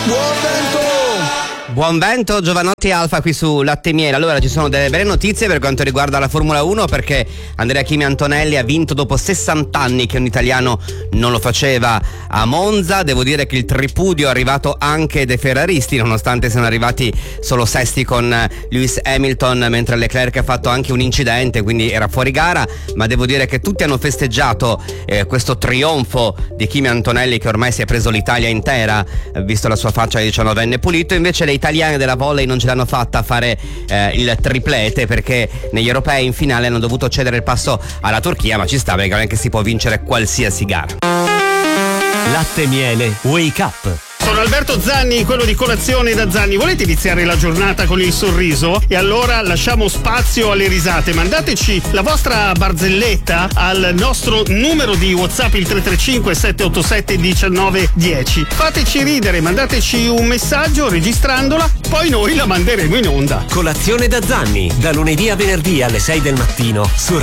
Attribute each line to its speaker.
Speaker 1: Buon vento!
Speaker 2: Buon vento, Giovanotti Alfa qui su Latte e Miele. Allora, ci sono delle belle notizie per quanto riguarda la Formula 1, perché Andrea Kimi Antonelli ha vinto dopo 60 anni che un italiano non lo faceva a Monza. Devo dire che il tripudio è arrivato anche dai ferraristi, nonostante siano arrivati solo sesti con Lewis Hamilton, mentre Leclerc ha fatto anche un incidente, quindi era fuori gara. Ma devo dire che tutti hanno festeggiato questo trionfo di Kimi Antonelli, che ormai si è preso l'Italia intera, visto la sua faccia di 19enne pulito. Invece le italiane della volley non ce l'hanno fatta a fare il triplete, perché negli europei in finale hanno dovuto cedere il passo alla Turchia, ma ci sta, perché non è che si può vincere qualsiasi gara.
Speaker 3: Latte e Miele Wake Up.
Speaker 4: Sono Alberto Zanni, quello di Colazione da Zanni. Volete iniziare la giornata con il sorriso? E allora lasciamo spazio alle risate. Mandateci la vostra barzelletta al nostro numero di WhatsApp, il 335 787 1910. Fateci ridere, mandateci un messaggio registrandola, poi noi la manderemo in onda.
Speaker 3: Colazione da Zanni, da lunedì a venerdì alle 6 del mattino su